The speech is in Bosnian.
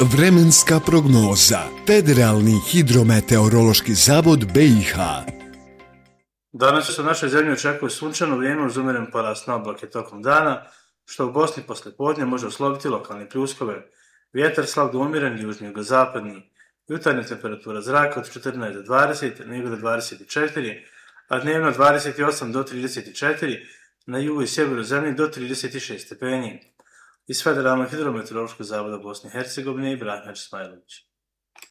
Vremenska prognoza. Federalni hidrometeorološki zavod BiH. Danas se u našoj zemlji očekuje sunčano vrijeme uz umjeren porast na oblake tokom dana, što u Bosni poslijepodne može oslobiti lokalne pljuskove. Vjetar slab do umjeren južni jugozapadni. Jutarnja temperatura zraka od 14 do 20, na jugu do 24, a dnevno 28 do 34, na jugu i sjeveru zemlje do 36 stepeni. Iz Federalnog hidrometeorološkog zavoda Bosne i Hercegovine Ibrahim Smajlović.